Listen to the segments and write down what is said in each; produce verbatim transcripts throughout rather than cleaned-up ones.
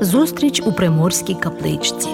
Зустріч у Приморській капличці.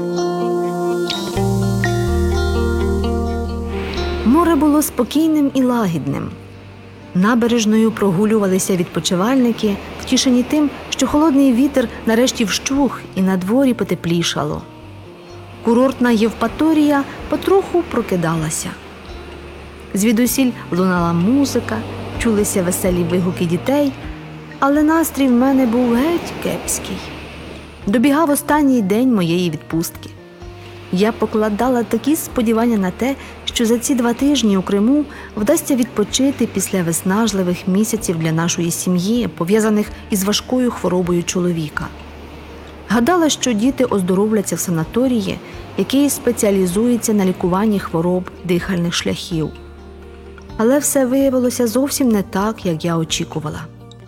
Море було спокійним і лагідним. Набережною прогулювалися відпочивальники, втішені тим, що холодний вітер нарешті вщух і на дворі потеплішало. Курортна Євпаторія потроху прокидалася. Звідусіль лунала музика, чулися веселі вигуки дітей, але настрій в мене був геть кепський. Добігав останній день моєї відпустки. Я покладала такі сподівання на те, що за ці два тижні у Криму вдасться відпочити після виснажливих місяців для нашої сім'ї, пов'язаних із важкою хворобою чоловіка. Гадала, що діти оздоровляться в санаторії, який спеціалізується на лікуванні хвороб дихальних шляхів. Але все виявилося зовсім не так, як я очікувала.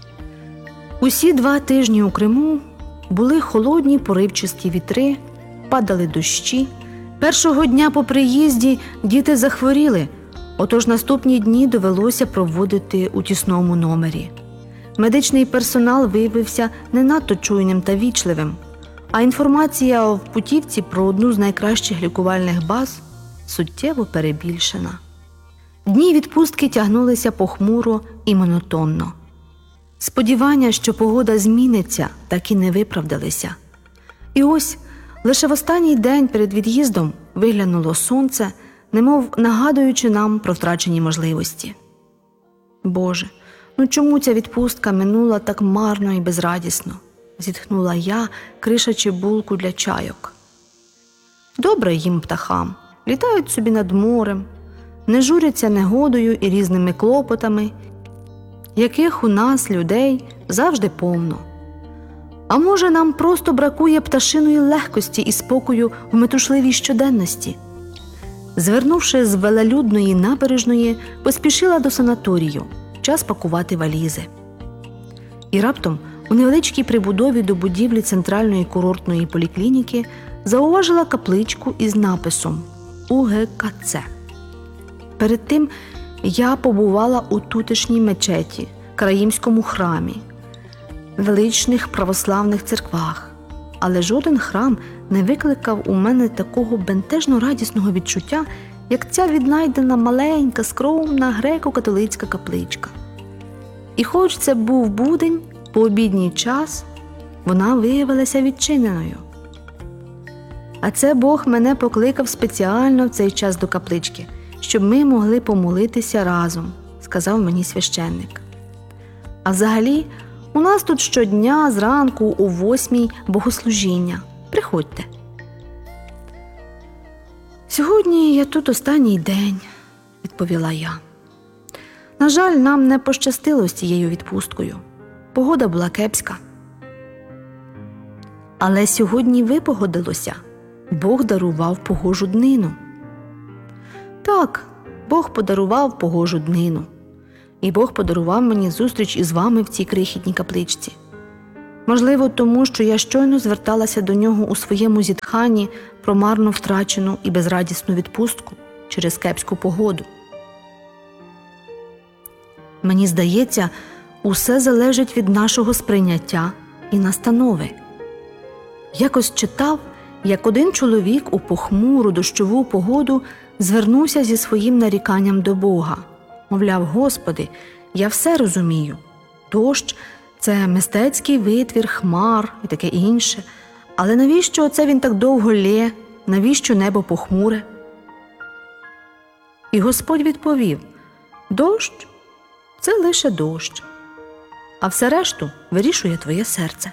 Усі два тижні у Криму були холодні поривчасті вітри, падали дощі. Першого дня по приїзді діти захворіли, отож наступні дні довелося проводити у тісному номері. Медичний персонал виявився не надто чуйним та вічливим, а інформація в путівці про одну з найкращих лікувальних баз суттєво перебільшена. Дні відпустки тягнулися похмуро і монотонно. Сподівання, що погода зміниться, так і не виправдалися. І ось лише в останній день перед від'їздом виглянуло сонце, немов нагадуючи нам про втрачені можливості. Боже, ну чому ця відпустка минула так марно і безрадісно? Зітхнула я, кришачи булку для чайок. Добре їм птахам, літають собі над морем, не журяться негодою і різними клопотами, яких у нас, людей, завжди повно. А може, нам просто бракує пташиної легкості і спокою в метушливій щоденності? Звернувши з велелюдної набережної, поспішила до санаторію, час пакувати валізи. І раптом у невеличкій прибудові до будівлі центральної курортної поліклініки зауважила капличку із написом «У Ге Ка Це». Перед тим я побувала у тутешній мечеті, Караїмському храмі, величних православних церквах, але жоден храм не викликав у мене такого бентежно радісного відчуття, як ця віднайдена маленька, скромна греко-католицька капличка. І хоч це був будень, пообідній час, вона виявилася відчиненою. А це Бог мене покликав спеціально в цей час до каплички, щоб ми могли помолитися разом, сказав мені священник. А взагалі, у нас тут щодня зранку у восьмій богослужіння. Приходьте. Сьогодні я тут останній день, відповіла я. На жаль, нам не пощастило з цією відпусткою. Погода була кепська. Але сьогодні випогодилося. Бог дарував погожу днину. Так, Бог подарував погожу днину. І Бог подарував мені зустріч із вами в цій крихітній капличці. Можливо, тому, що я щойно зверталася до нього у своєму зітханні про марно втрачену і безрадісну відпустку через кепську погоду. Мені здається, усе залежить від нашого сприйняття і настанови. Якось читав, як один чоловік у похмуру дощову погоду звернувся зі своїм наріканням до Бога. Мовляв, Господи, я все розумію. Дощ – це мистецький витвір хмар і таке інше. Але навіщо оце він так довго лє? Навіщо небо похмуре? І Господь відповів: дощ – це лише дощ, а все решту вирішує твоє серце.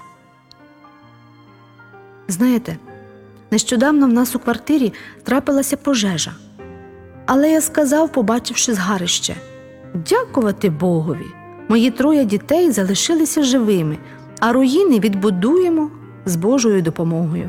Знаєте, нещодавно в нас у квартирі трапилася пожежа. Але я сказав, побачивши згарище: дякувати Богові, мої троє дітей залишилися живими, а руїни відбудуємо з Божою допомогою.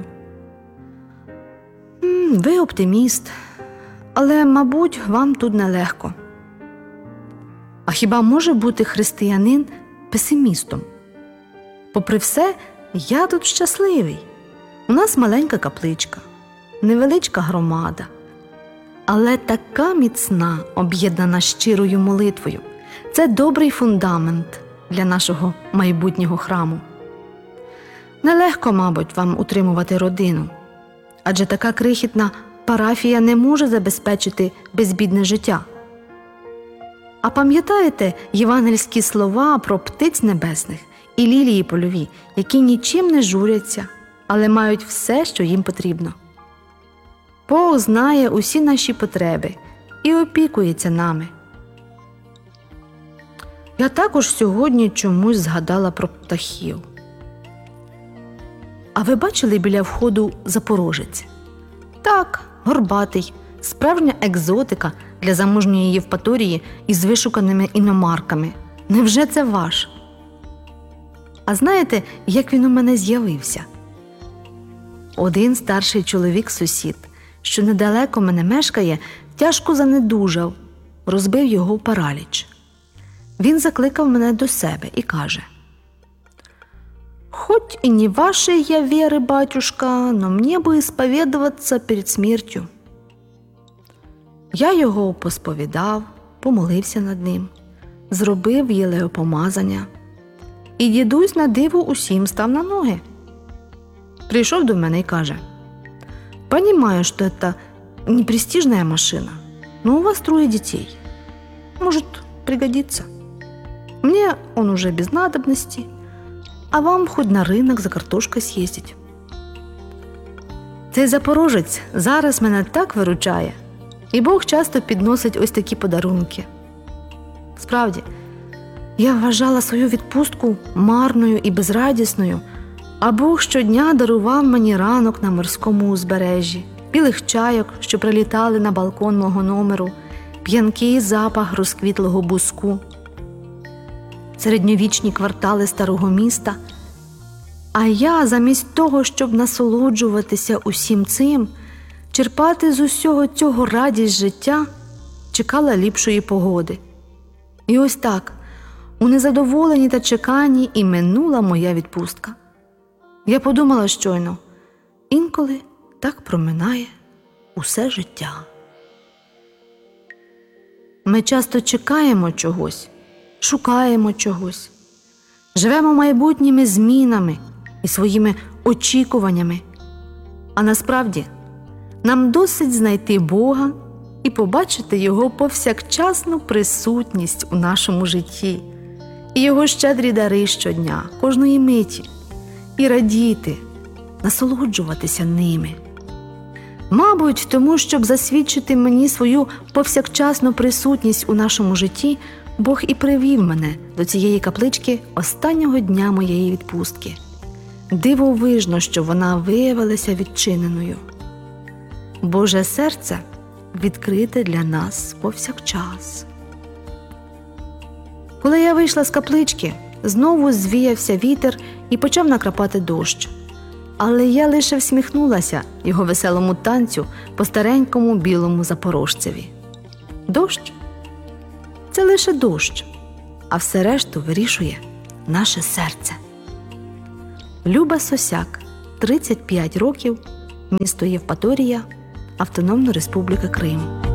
Ви оптиміст, але, мабуть, вам тут нелегко. А хіба може бути християнин песимістом? Попри все, я тут щасливий. У нас маленька капличка, невеличка громада, але така міцна, об'єднана щирою молитвою. Це добрий фундамент для нашого майбутнього храму. Нелегко, мабуть, вам утримувати родину, адже така крихітна парафія не може забезпечити безбідне життя. А пам'ятаєте євангельські слова про птиць небесних і лілії польові, які нічим не журяться, але мають все, що їм потрібно? Бог знає усі наші потреби і опікується нами. Я також сьогодні чомусь згадала про птахів. А ви бачили біля входу запорожець? Так, горбатий, справжня екзотика для заможньої Євпаторії із вишуканими іномарками. Невже це ваш? А знаєте, як він у мене з'явився? Один старший чоловік-сусід, що недалеко мене мешкає, тяжко занедужав, розбив його параліч. Він закликав мене до себе і каже: «Хоть и не вашей я веры, батюшка, но мне бы исповедоваться перед смертью». Я його посповідав, помолився над ним, зробив єлеопомазання. І дідусь на диво усім став на ноги. Прийшов до мене і каже: «Понимаю, что это не престижная машина, но у вас трое детей. Может, пригодится. Мне он уже без надобности, а вам хоть на ринок за картошкой съездить». Цей запорожець зараз мене так виручає, і Бог часто підносить ось такі подарунки. Справді, я вважала свою відпустку марною і безрадісною, а Бог щодня дарував мені ранок на морському узбережжі, білих чайок, що прилітали на балкон мого номеру, п'янкий запах розквітлого буску, середньовічні квартали старого міста. А я, замість того, щоб насолоджуватися усім цим, черпати з усього цього радість життя, чекала ліпшої погоди. І ось так, у незадоволенні та чеканні і минула моя відпустка. Я подумала щойно, інколи так проминає усе життя. Ми часто чекаємо чогось, шукаємо чогось, живемо майбутніми змінами і своїми очікуваннями. А насправді нам досить знайти Бога і побачити Його повсякчасну присутність у нашому житті і Його щедрі дари щодня, кожної миті, і радіти, насолоджуватися ними. Мабуть, тому, щоб засвідчити мені свою повсякчасну присутність у нашому житті, Бог і привів мене до цієї каплички останнього дня моєї відпустки. Дивовижно, що вона виявилася відчиненою. Боже серце відкрите для нас повсякчас. Коли я вийшла з каплички, знову звіявся вітер і почав накрапати дощ. Але я лише всміхнулася його веселому танцю по старенькому білому запорожцеві. Дощ – це лише дощ, а все решту вирішує наше серце. Люба Сосяк, тридцять п'ять років, місто Євпаторія, Автономна Республіка Крим.